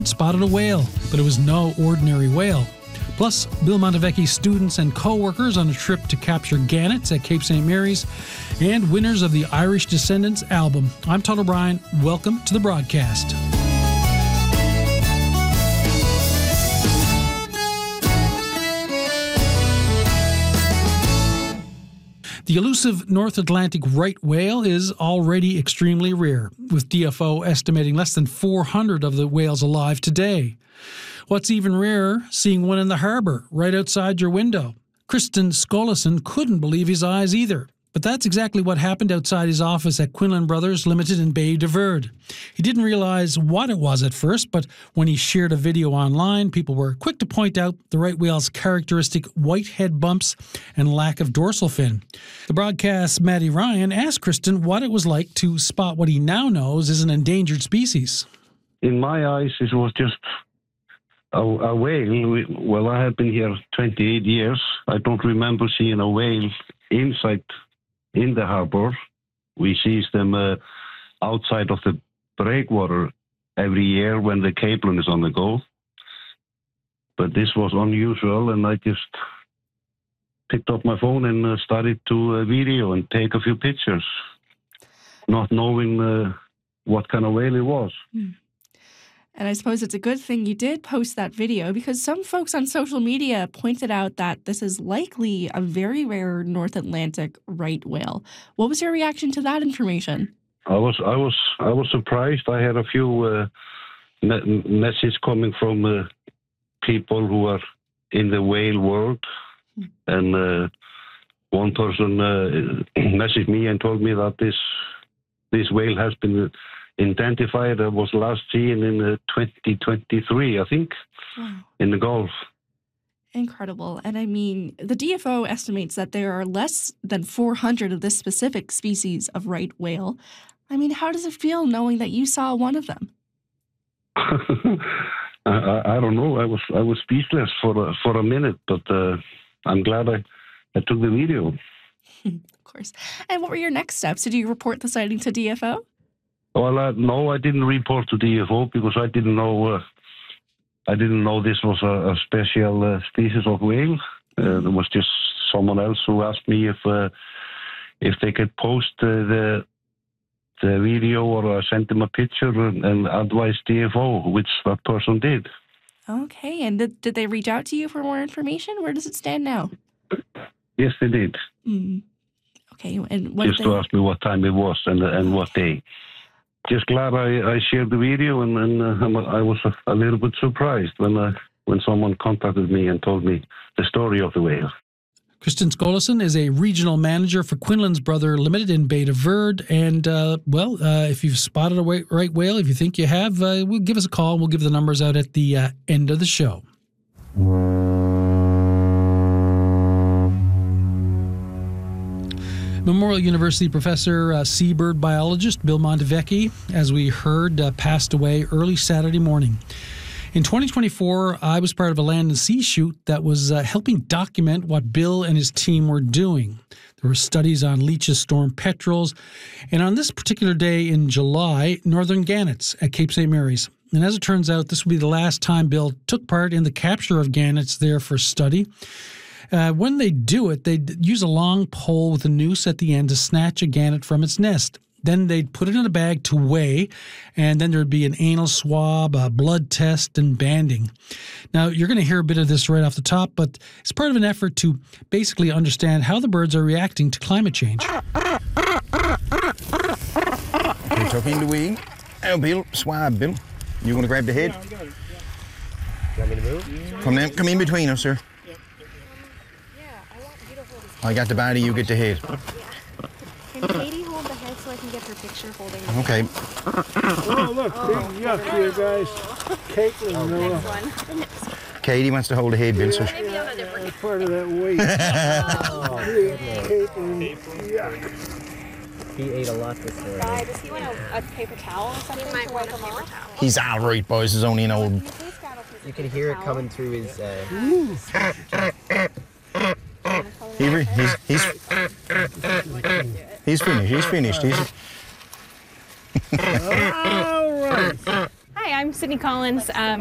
spotted a whale, but it was no ordinary whale. Plus, Bill Montevecchi's students and co-workers on a trip to capture gannets at Cape St. Mary's, and winners of the Irish Descendants album. I'm Todd O'Brien. Welcome to the broadcast. The elusive North Atlantic right whale is already extremely rare, with DFO estimating less than 400 of the whales alive today. What's even rarer, seeing one in the harbour, right outside your window. Kristen Skolason couldn't believe his eyes either. But that's exactly what happened outside his office at Quinlan Brothers Limited in Bay de Verde. He didn't realize what it was at first, but when he shared a video online, people were quick to point out the right whale's characteristic white head bumps and lack of dorsal fin. The broadcast's Matty Ryan asked Kristen what it was like to spot what he now knows is an endangered species. In my eyes, it was just a whale. Well, I have been here 28 years. I don't remember seeing a whale inside in the harbor. We see them outside of the breakwater every year when the capelin is on the go. But this was unusual, and I just picked up my phone and started to video and take a few pictures, not knowing what kind of whale it was. And I suppose it's a good thing you did post that video, because some folks on social media pointed out that this is likely a very rare North Atlantic right whale. What was your reaction to that information? I was surprised. I had a few messages coming from people who are in the whale world, and one person messaged me and told me that this whale has been identified. It was last seen in 2023, I think, in the Gulf. Incredible. And I mean, the DFO estimates that there are less than 400 of this specific species of right whale. I mean, how does it feel knowing that you saw one of them? I don't know. I was speechless for a minute, but I'm glad I took the video. Of course. And what were your next steps? Did you report the sighting to DFO? Well, no, I didn't report to DFO because I didn't know this was a special species of whale. There was just someone else who asked me if they could post the video, or I sent them a picture and advise DFO, which that person did. Okay, and did they reach out to you for more information? Where does it stand now? Yes, they did. Okay, and what just to ask me what time it was and what day. Just glad I shared the video, and I was a little bit surprised when someone contacted me and told me the story of the whale. Kristen Skolason is a regional manager for Quinlan's Brother Limited in Bay de Verde. And, if you've spotted a right whale, if you think you have, we'll give us a call. We'll give the numbers out at the end of the show. Memorial University professor, seabird biologist Bill Montevecchi, as we heard, passed away early Saturday morning. In 2024, I was part of a land and sea shoot that was helping document what Bill and his team were doing. There were studies on Leach's storm petrels, and on this particular day in July, northern gannets at Cape St. Mary's. And as it turns out, this will be the last time Bill took part in the capture of gannets there for study. When they do it, they'd use a long pole with a noose at the end to snatch a gannet from its nest. Then they'd put it in a bag to weigh, and then there'd be an anal swab, a blood test, and banding. Now, you're going to hear a bit of this right off the top, but it's part of an effort to basically understand how the birds are reacting to climate change. Okay, tuck in the wing. Oh, Bill, swab, Bill. You want to grab the head? Yeah, I got it. You want me to move? Come in between us, sir. I got the body, you get the head. Can Katie hold the head so I can get her picture holding the Okay. Oh, look, big yuck here, guys. Caitlin, Noah. Katie wants to hold the head, Bill. So Part of that weight. Caitlin, yuck. He ate a lot this morning. Does he want a paper towel or something to wipe him off? he's all right, boys. He's only an old... You can hear it coming through his... He's finished. All right. Hi, I'm I'm Sydney Collins.